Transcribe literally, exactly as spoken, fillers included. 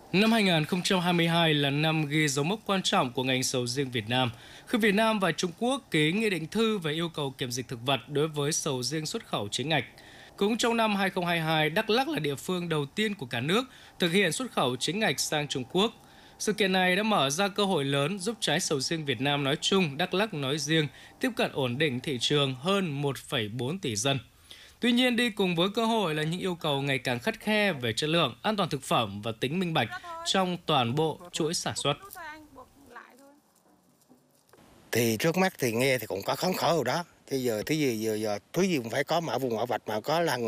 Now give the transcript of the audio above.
Năm hai nghìn không trăm hai mươi hai là năm ghi dấu mốc quan trọng của ngành sầu riêng Việt Nam, khi Việt Nam và Trung Quốc ký nghị định thư về yêu cầu kiểm dịch thực vật đối với sầu riêng xuất khẩu chính ngạch. Cũng trong năm hai nghìn không trăm hai mươi hai, Đắk Lắk là địa phương đầu tiên của cả nước thực hiện xuất khẩu chính ngạch sang Trung Quốc. Sự kiện này đã mở ra cơ hội lớn giúp trái sầu riêng Việt Nam nói chung, Đắk Lắk nói riêng tiếp cận ổn định thị trường hơn một phẩy bốn tỷ dân. Tuy nhiên, đi cùng với cơ hội là những yêu cầu ngày càng khắt khe về chất lượng, an toàn thực phẩm và tính minh bạch trong toàn bộ chuỗi sản xuất. Thì trước mắt thì nghe thì cũng có khốn khổ rồi đó. Thì giờ thứ gì giờ giờ thứ gì cũng phải có mã vùng mã vạch mà có lần